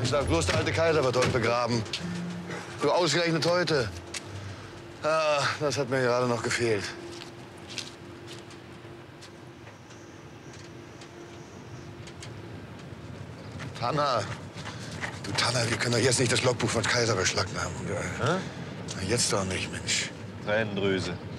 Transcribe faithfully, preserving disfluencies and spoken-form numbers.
Ich sag bloß, der alte Kaiser wird heute begraben. Du, ausgerechnet heute. Ah, das hat mir gerade noch gefehlt. Tanner. Du, Tanner, wir können doch jetzt nicht das Logbuch von Kaiser beschlagnahmen. Hä? Na, jetzt doch nicht, Mensch. Tränendrüse.